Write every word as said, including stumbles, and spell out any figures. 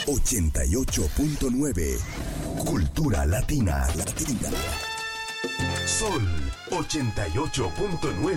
ochenta y ocho punto nueve. Cultura Latina. Latina. Sol ochenta y ocho punto nueve.